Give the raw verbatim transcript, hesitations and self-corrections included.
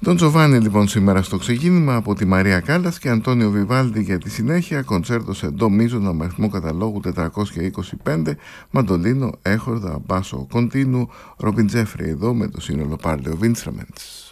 Τον Τζοβάνι λοιπόν σήμερα στο ξεκίνημα από τη Μαρία Κάλλας και Αντώνιο Βιβάλντι για τη συνέχεια, κοντσέρτο σε ντο μείζωνα με αριθμό καταλόγου τετρακόσια είκοσι πέντε, μαντολίνο, έχορδα, μπάσο, κοντίνου, Ρόμπιν Τζέφρι εδώ με το σύνολο Parley of Instruments.